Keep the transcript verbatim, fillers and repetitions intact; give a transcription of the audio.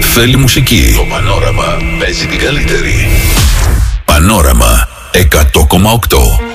Θέλει μουσική. Το Πανόραμα παίζει την καλύτερη. Πανόραμα εκατό κόμμα οκτώ.